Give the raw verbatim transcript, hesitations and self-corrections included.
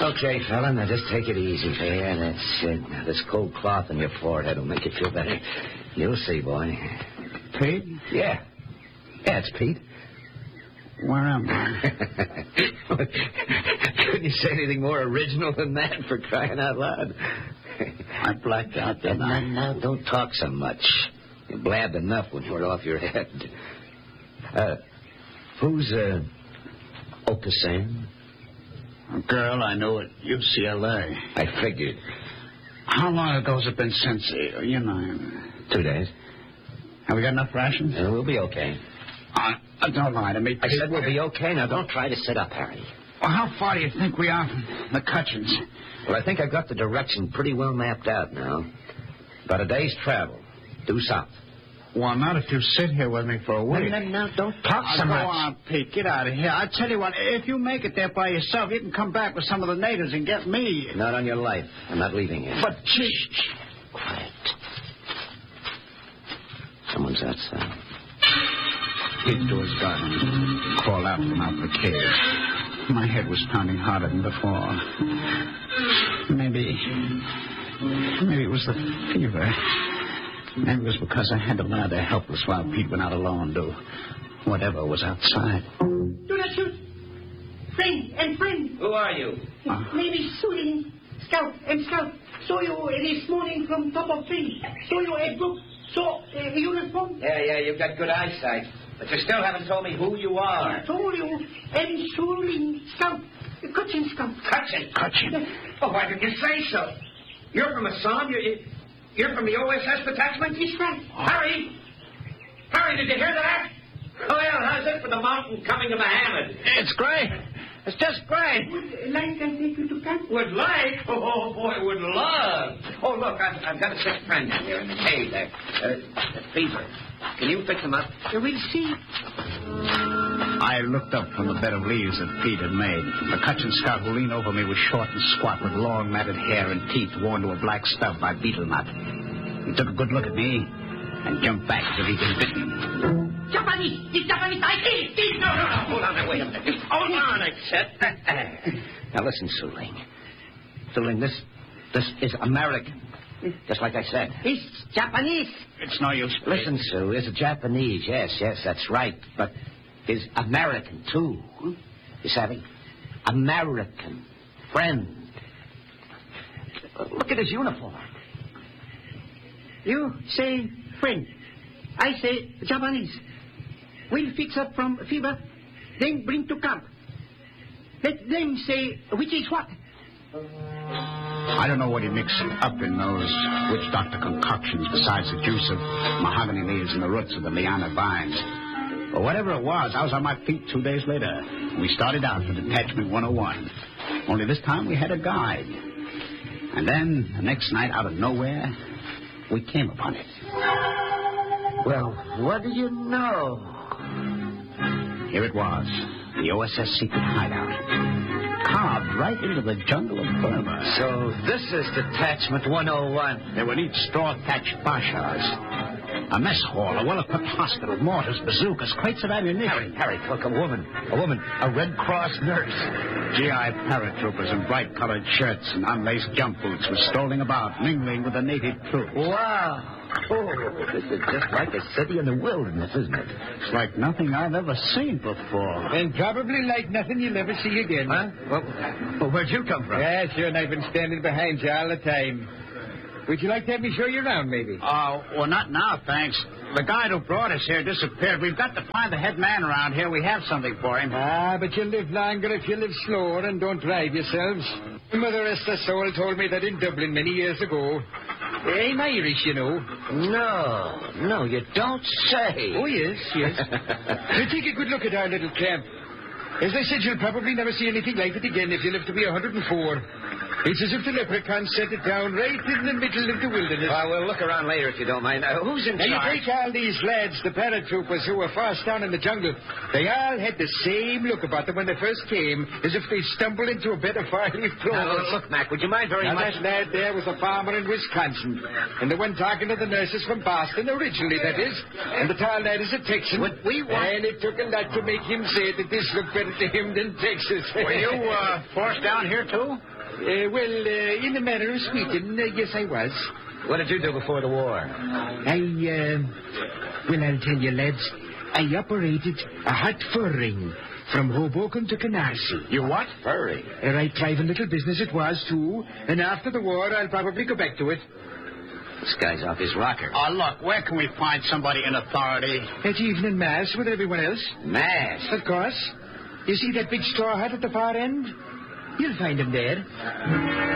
Okay, fella, now just take it easy. There, that's it. Now, this cold cloth on your forehead will make you feel better. You'll see, boy. Pete? Yeah. Yeah, it's Pete. Where am I? Couldn't you say anything more original than that, for crying out loud? I blacked out, didn't I? Now, don't talk so much. You blabbed enough when you were off your head. Uh, who's, uh, Okasan? A girl I know at U C L A. I figured. How long ago has it been since, uh, you know... Two days. Have we got enough rations? Uh, we'll be okay. Uh, uh, don't lie to me. I said we'll be okay. Now, don't try to sit up, Harry. Well, how far do you think we are from the Cutchins? Well, I think I've got the direction pretty well mapped out now. About a day's travel. Due south. Well, not if you sit here with me for a week. No, no, no, don't talk uh, so go much. Go on, Pete. Get out of here. I tell you what, if you make it there by yourself, you can come back with some of the natives and get me. Not on your life. I'm not leaving you. But, gee... Quiet. Someone's outside. Pete drew his gun and crawled out from out the cage. My head was pounding harder than before. Maybe... Maybe it was the fever. Maybe it was because I had to lie there helpless while Pete went out alone to whatever was outside. Do not shoot. Friend and friend. Who are you? Uh, Maybe shooting. Scout and scout. Saw you this morning from top of tree. Saw you a book. Saw a uniform. Yeah, yeah, you've got good eyesight. But you still haven't told me who you are. I told you. And shooting scout. Cutchin scout. Cutchin? Cutchin. Oh, why didn't you say so? You're from Assam. You're, you, you're from the O S S detachment? He's right. Oh. Harry! Harry, did you hear that? Well, how's it for the mountain coming to Mohammed? It's great. It's just great. Would like I take you to camp? Would like? Oh, boy, would love. Oh, look, I've, I've got a sick friend down here in the cave there. Uh, fever. Can you fix him up? We'll see. I looked up from the bed of leaves that Pete had made. The Cutchin scout who leaned over me was short and squat with long matted hair and teeth worn to a black stub by beetle nut. He took a good look at me and jumped back as if he'd been bitten. Japanese! It's Japanese! I see it! No, no, no. Hold on there. Wait a minute. Hold on, I said. Now, listen, Suling. Suling, this, this is American. Just like I said. It's Japanese. It's no use. Listen, Sue, it's a Japanese. Yes, yes, that's right. But it's American, too. You savvy? American. Friend. Look at his uniform. You say friend. I say Japanese. We'll fix up from fever, then bring to camp. Let them say which is what. I don't know what he mixed up in those witch doctor concoctions besides the juice of mahogany leaves and the roots of the liana vines. But whatever it was, I was on my feet two days later. We started out for Detachment one oh one. Only this time we had a guide. And then, the next night, out of nowhere, we came upon it. Well, what do you know? Here it was, the O S S secret hideout. Carved right into the jungle of Burma. So this is Detachment one oh one. There were neat straw-thatched bashas, a mess hall, a well-equipped hospital, mortars, bazookas, crates of ammunition. Harry, Harry, look, a woman. A woman. A Red Cross nurse. G I paratroopers in bright-colored shirts and unlaced jump boots were strolling about, mingling with the native troops. Wow. Oh, this is just like a city in the wilderness, isn't it? It's like nothing I've ever seen before. And probably like nothing you'll ever see again. Huh? Well, well, where'd you come from? Yeah, sure, and I've been standing behind you all the time. Would you like to have me show you around, maybe? Oh, uh, well, not now, thanks. The guide who brought us here disappeared. We've got to find the head man around here. We have something for him. Ah, but you'll live longer if you live slower and don't drive yourselves. Mother Esther Soul told me that in Dublin many years ago. I'm Irish, you know. No, no, you don't say. Oh, yes, yes. Now, take a good look at our little camp. As I said, you'll probably never see anything like it again if you live to be one hundred four. It's as if the leprechauns set it down right in the middle of the wilderness. Well, we'll look around later if you don't mind. Uh, who's in now, charge? You take all these lads, the paratroopers who were fast down in the jungle. They all had the same look about them when they first came, as if they stumbled into a bed of five-leaf clovers. Now, look, Mac, would you mind very now, much? That lad there was a farmer in Wisconsin, and the one talking to the nurses from Boston, originally, that is. And the tall lad is a Texan. What we want... And it took a lot to make him say that this looked better to him than Texas. Were you uh, forced down here, too? Uh, well, uh, in the manner of speaking, uh, yes, I was. What did you do before the war? I, uh, well, I'll tell you, lads, I operated a hot furring from Hoboken to Canarsie. You what? Furry. A right thriving little business it was, too. And after the war, I'll probably go back to it. This guy's off his rocker. Oh, look, where can we find somebody in authority? At evening mass with everyone else. Mass? Of course. You see that big straw hut at the far end? You'll find him there.